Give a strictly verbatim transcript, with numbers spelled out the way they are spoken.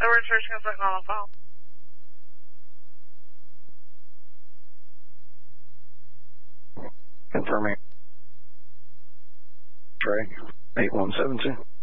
registration is like on the phone. Confirming. Trey, eight one seven two.